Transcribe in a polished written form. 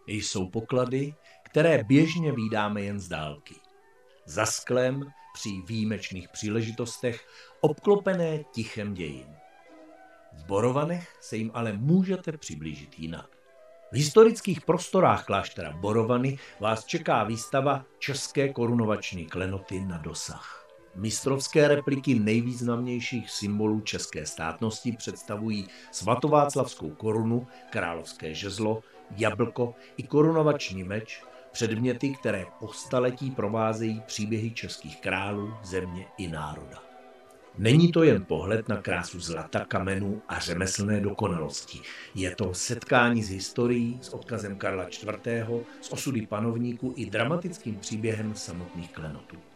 Jsou poklady, které běžně vídáme jen z dálky. Za sklem, při výjimečných příležitostech, obklopené tichem dějin. V Borovanech se jim ale můžete přiblížit jinak. V historických prostorách kláštera Borovany vás čeká výstava České korunovační klenoty na dosah. Mistrovské repliky nejvýznamnějších symbolů české státnosti představují svatováclavskou korunu, královské žezlo, jablko i korunovační meč, předměty, které po staletí provázejí příběhy českých králů, země i národa. Není to jen pohled na krásu zlata, kamenů a řemeslné dokonalosti. Je to setkání s historií, s odkazem Karla IV., s osudy panovníků i dramatickým příběhem samotných klenotů.